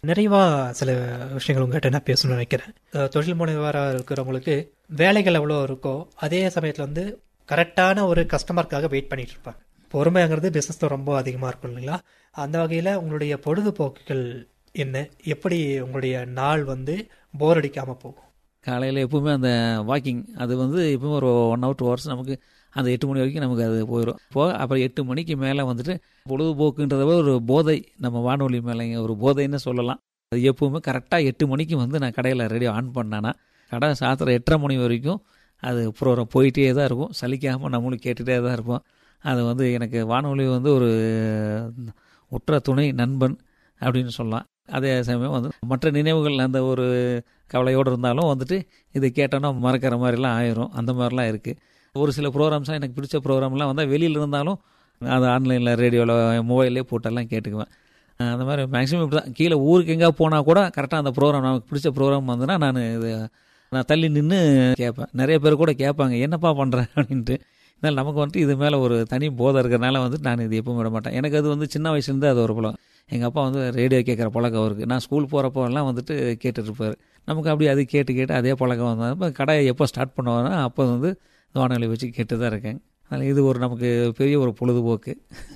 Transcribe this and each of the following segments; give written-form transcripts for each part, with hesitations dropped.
நிறைவா சில விஷயங்கள் உங்ககிட்ட நான் பேசணும்னு நினைக்கிறேன். தொழில் முனைவராக இருக்கிறவங்களுக்கு வேலைகள் எவ்வளோ இருக்கோ அதே சமயத்தில் கரெக்டான ஒரு கஸ்டமருக்காக வெயிட் பண்ணிட்டு இருப்பாங்க. பொறுமைங்கிறது பிஸ்னஸ் ரொம்ப அதிகமாக இருக்கும் இல்லைங்களா? அந்த வகையில் உங்களுடைய பொழுதுபோக்குகள் என்ன? எப்படி உங்களுடைய நாள் போர் அடிக்காமல் போகும்? காலையில் எப்பவுமே அந்த வாக்கிங் அது எப்பவுமே ஒரு 1 hour 2 hours நமக்கு அந்த 8 மணி வரைக்கும் நமக்கு அது போயிடும். அப்புறம் 8 மணிக்கு மேலே பொழுதுபோக்குன்றத ஒரு போதை, நம்ம வானொலி மேலேங்க ஒரு போதைன்னு சொல்லலாம். அது எப்பவுமே கரெக்டாக 8 மணிக்கு நான் கடையில் ரேடியோ ஆன் பண்ணேன்னா கடை சாத்திர 8:30 மணி வரைக்கும் அது ப்ரோக்ராம் போயிட்டே தான் இருக்கும். சலிக்காமல் நம்மளும் கேட்டுகிட்டே தான் இருப்போம். அது எனக்கு வானொலி ஒரு உற்ற துணை நண்பன் அப்படின்னு சொல்லலாம். அதே சமயம் மற்ற நினைவுகள் அந்த ஒரு கவலையோடு இருந்தாலும் இதை கேட்டோன்னா மறக்கிற மாதிரிலாம் ஆயிரும். அந்த மாதிரிலாம் இருக்குது. ஒரு சில ப்ரோக்ராம்ஸாக எனக்கு பிடிச்ச ப்ரோக்ராம்லாம் வெளியில் இருந்தாலும் அது ஆன்லைனில் ரேடியோவில் மொபைல்லே போட்டெல்லாம் கேட்டுக்குவேன். அந்த மாதிரி மேக்ஸிமம் இப்படி தான். கீழே ஊருக்கு எங்கே போனால் கூட கரெக்டாக அந்த ப்ரோக்ராம் நமக்கு பிடிச்ச ப்ரோக்ராம் நான் தள்ளி நின்று கேட்பேன். நிறைய பேர் கூட கேட்பாங்க, என்னப்பா பண்ணுறேன் அப்படின்ட்டு. இதனால் நமக்கு இது மேலே ஒரு தனி போதை இருக்கிறனால நான் இது எப்பவும் விட மாட்டேன். எனக்கு அது சின்ன வயசுலேருந்து அது ஒரு பழக்கம். எங்கள் அப்பா ரேடியோ கேட்குற பழக்கம் அவருக்கு. நான் ஸ்கூல் போகிறப்போலாம் கேட்டுட்ருப்பார். நமக்கு அப்படி அது கேட்டு அதே பழக்கம் வந்தால் இப்போ கடையை எப்போ ஸ்டார்ட் பண்ணுவாங்கன்னா அப்போ வானொலி வச்சு கேட்டு தான் இருக்கேன். அதில் இது ஒரு நமக்கு பெரிய ஒரு பொழுதுபோக்கு.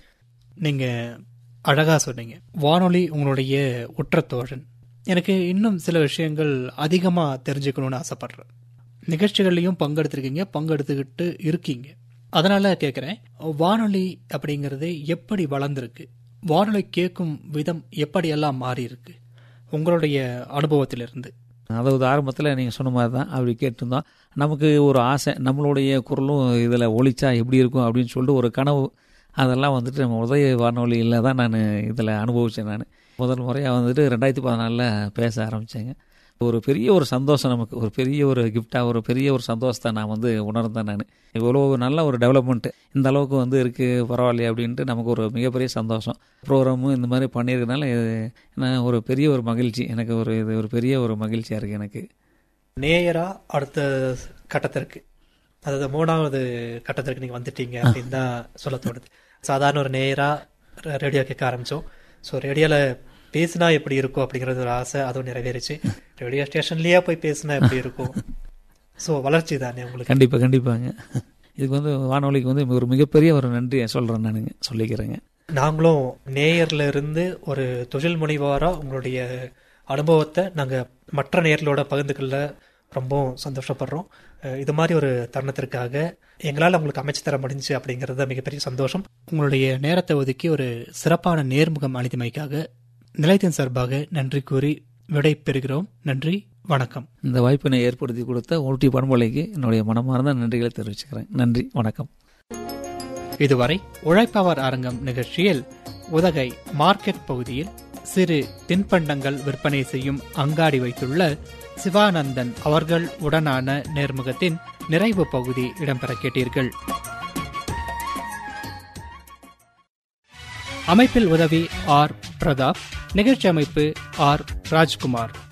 நீங்கள் அழகாக சொன்னீங்க, வானொலி உங்களுடைய உற்ற தோழன். எனக்கு இன்னும் சில விஷயங்கள் அதிகமாக தெரிஞ்சுக்கணுன்னு ஆசைப்பட்றேன். நிகழ்ச்சிகள்லையும் பங்கெடுத்துக்கிட்டு இருக்கீங்க. அதனால கேட்குறேன், வானொலி அப்படிங்கிறது எப்படி வளர்ந்துருக்கு? வானொலி கேட்கும் விதம் எப்படியெல்லாம் மாறி இருக்கு உங்களுடைய அனுபவத்திலிருந்து? அதாவது ஆரம்பத்தில் நீங்கள் சொன்ன மாதிரி தான் அப்படி கேட்டிருந்தோம். நமக்கு ஒரு ஆசை, நம்மளுடைய குரலும் இதில் ஒலிச்சா எப்படி இருக்கும் அப்படின்னு சொல்லிட்டு ஒரு கனவு. அதெல்லாம் நம்ம உதய வானொலியில் தான் நான் இதில் அனுபவித்தேன். நான் முதல் முறையாக 2014 பேச ஆரம்பித்தேங்க. ஒரு பெரிய ஒரு சந்தோஷம், நமக்கு ஒரு பெரிய ஒரு கிஃப்டாக ஒரு பெரிய ஒரு சந்தோஷத்தை நான் உணர்ந்தேன். நான் இவ்வளோ நல்ல ஒரு டெவலப்மெண்ட்டு இந்த அளவுக்கு இருக்குது பரவாயில்லையே அப்படின்ட்டு நமக்கு ஒரு மிகப்பெரிய சந்தோஷம். ப்ரோக்ராமும் இந்த மாதிரி பண்ணியிருக்கனால நான் ஒரு பெரிய ஒரு மகிழ்ச்சி, எனக்கு இது ஒரு பெரிய ஒரு மகிழ்ச்சியாக இருக்குது எனக்கு. நேயராக அடுத்த கட்டத்திற்கு, அதாவது 3வது கட்டத்திற்கு நீங்கள் வந்துட்டீங்க அப்படின்னு தான் சொல்ல தோணுது. சாதாரண ஒரு நேயராக ரேடியோ கேட்க ஆரம்பித்தோம். ஸோ ரேடியோவில் பேசினா எப்படி இருக்கும் அப்படிங்கிறது ஒரு ஆசை, அதுவும் நிறைவேறிச்சு. ரேடியோ ஸ்டேஷன்லேயே போய் பேசினா எப்படி இருக்கும்? ஸோ வளர்ச்சி தானே உங்களுக்கு? கண்டிப்பாங்க. இதுக்கு வானொலிக்கு ஒரு மிகப்பெரிய ஒரு நன்றி சொல்கிறேன், நானுங்க சொல்லிக்கிறேங்க. நாங்களும் நேயர்ல இருந்து ஒரு தொழில் முனைவோராக உங்களுடைய அனுபவத்தை நாங்கள் மற்ற நேயர்களோட பகிர்ந்துக்கல ரொம்பவும் சந்தோஷப்படுறோம். இது மாதிரி ஒரு தருணத்திற்காக எங்களால் உங்களுக்கு அமைச்சு தர முடிஞ்சு அப்படிங்கிறது மிகப்பெரிய சந்தோஷம். உங்களுடைய நேரத்தை ஒதுக்கி ஒரு சிறப்பான நேர்முகம் அளித்தமைக்காக நிலையத்தின் சார்பாக நன்றி கூறி விடை பெறுகிறோம். நன்றி, வணக்கம். இந்த வாய்ப்பினை ஏற்படுத்தி கொடுத்த ஊட்டி பண்பலைக்கு என்னுடைய மனமார்ந்த நன்றிகளை தெரிவிச்சுக்கிறேன். நன்றி, வணக்கம். இதுவரை உழைப்பவர் அரங்கம் நிகழ்ச்சியில் உதகை மார்க்கெட் பகுதியில் சிறு தின்பண்டங்கள் விற்பனை செய்யும் அங்காடி வைத்துள்ள சிவானந்தன் அவர்கள் உடனான நேர்முகத்தின் நிறைவு பகுதி இடம்பெற கேட்டீர்கள். அமைப்பில் உதவி ஆர் பிரதாப், நிகழ்ச்சி அமைப்பு ஆர் ராஜ்குமார்.